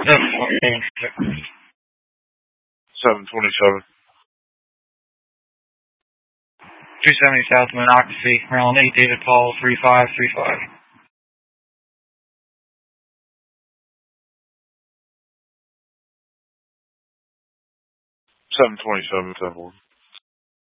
727. 270 South Monocacy, Maryland 8, David Paul 3535. 727, 10-4.